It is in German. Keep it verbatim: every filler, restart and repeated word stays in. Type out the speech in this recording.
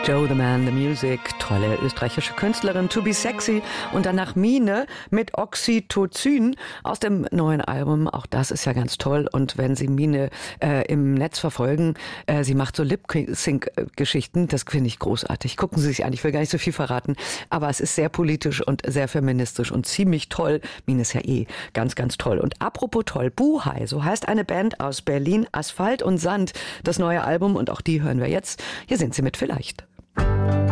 Joe the Man, the Music, tolle österreichische Künstlerin, To Be Sexy und danach Mine mit Oxytocin aus dem neuen Album. Auch das ist ja ganz toll und wenn Sie Mine äh, im Netz verfolgen, äh, sie macht so Lip-Sync-Geschichten, das finde ich großartig. Gucken Sie sich an, ich will gar nicht so viel verraten, aber es ist sehr politisch und sehr feministisch und ziemlich toll. Mine ist ja eh ganz, ganz toll. Und apropos toll, Buhai, so heißt eine Band aus Berlin, Asphalt und Sand, das neue Album und auch die hören wir jetzt. Hier sind sie mit Vielleicht.